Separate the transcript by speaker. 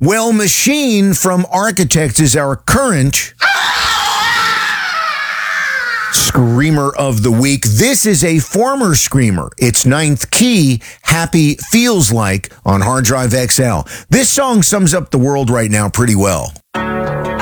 Speaker 1: Well, Machine from Architects is our current Screamer of the Week. This is a former Screamer. It's Ninth Key, Happy Feels Like on Hard Drive XL. This song sums up the world right now pretty well.